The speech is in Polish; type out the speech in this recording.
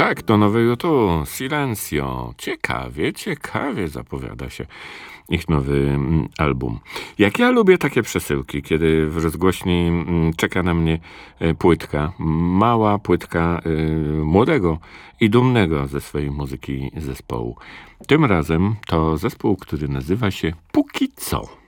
Tak, to nowe YouTube, Silencio. Ciekawie zapowiada się ich nowy album. Jak ja lubię takie przesyłki, kiedy w rozgłośni czeka na mnie płytka, mała płytka młodego i dumnego ze swojej muzyki zespołu. Tym razem to zespół, który nazywa się Póki Co.